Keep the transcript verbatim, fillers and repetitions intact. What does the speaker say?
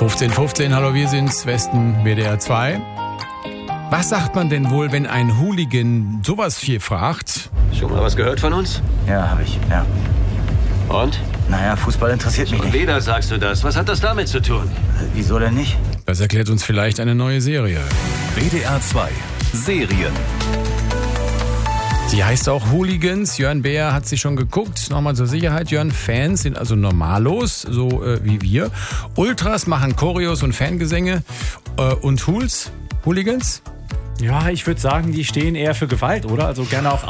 fünfzehn fünfzehn, hallo, wir sind's, Westen, W D R zwei. Was sagt man denn wohl, wenn ein Hooligan sowas hier fragt? Schon mal was gehört von uns? Ja, habe ich, ja. Und? Naja, Fußball interessiert mich Schon nicht. wieder sagst du das. Was hat das damit zu tun? Äh, Wieso denn nicht? Das erklärt uns vielleicht eine neue Serie. W D R zwei Serien. Sie heißt auch Hooligans. Jörn Beer hat sie schon geguckt. Nochmal zur Sicherheit. Jörn, Fans sind also Normalos, so äh, wie wir. Ultras machen Choreos und Fangesänge. Äh, und Hools? Hooligans? Ja, ich würde sagen, die stehen eher für Gewalt, oder? Also gerne auch